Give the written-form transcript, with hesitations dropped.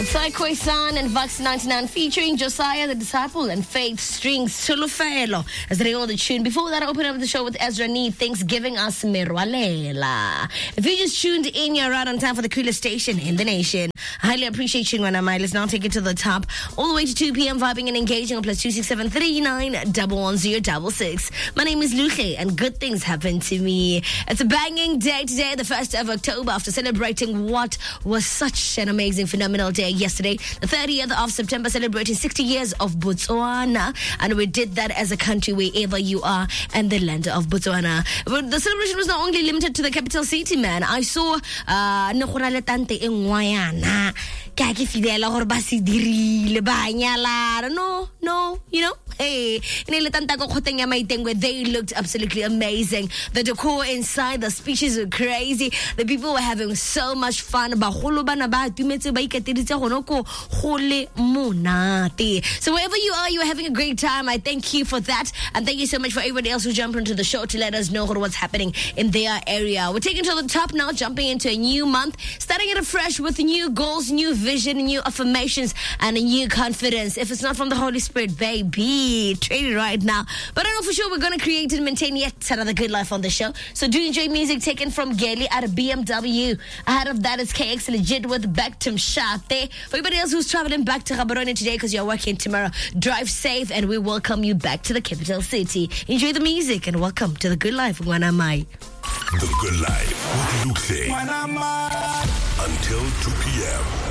Tsai Khoisan and Vox 99 featuring Josiah the Disciple and Faith Strings Solofelo as they all the tune. Before that, I open up the show with Ezra Need. Thanks giving us Mirwalela. If you just tuned in, you're right on time for the coolest station in the nation. I highly appreciate you, Wanamai. Let's now take it to the top. All the way to 2 p.m. vibing and engaging on +267 39 11066. My name is Luche and good things happen to me. It's a banging day today, the 1st of October, after celebrating what was such an amazing, phenomenal day yesterday, the 30th of September, celebrating 60 years of Botswana. And we did that as a country wherever you are and the land of Botswana. But the celebration was not only limited to the capital city, man. I saw Nkhurale Tante Ngwayana. No, you know, hey, they looked absolutely amazing. The decor inside, the speeches were crazy. The people were having so much fun. So wherever you are, you're having a great time. I thank you for that. And thank you so much for everybody else who jumped into the show to let us know what's happening in their area. We're taking to the top now, jumping into a new month, starting it afresh with new goals, new vision, new affirmations, and a new confidence. If it's not from the Holy Spirit, baby, trade it right now. But I know for sure we're going to create and maintain yet another good life on the show. So do enjoy music taken from Gailey at a BMW. Ahead of that is KX Legit with Back to Mshate. For everybody else who's traveling back to Gaborone today because you're working tomorrow, drive safe and we welcome you back to the capital city. Enjoy the music and welcome to the good life. Wanamai. The Good Life with Luke. Until 2 p.m.